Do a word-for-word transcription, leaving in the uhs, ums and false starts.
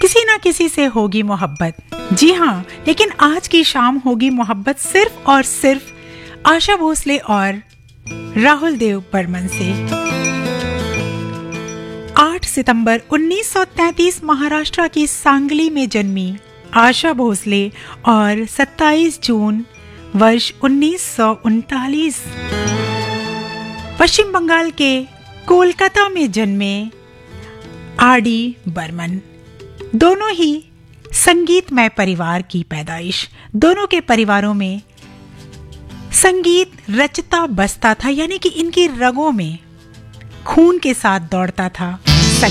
किसी ना किसी से होगी मोहब्बत। जी हाँ, लेकिन आज की शाम होगी मोहब्बत सिर्फ और सिर्फ आशा भोसले और राहुल देव बर्मन से। आठ सितंबर उन्नीस सौ तैंतीस महाराष्ट्र की सांगली में जन्मी आशा भोसले और सत्ताईस जून वर्ष उन्नीस सौ उनतालीस पश्चिम बंगाल के कोलकाता में जन्मे आर डी बर्मन। दोनों ही संगीतमय परिवार की पैदाइश। दोनों के परिवारों में संगीत रचता बसता था, यानी कि इनकी रगों में खून के साथ दौड़ता था।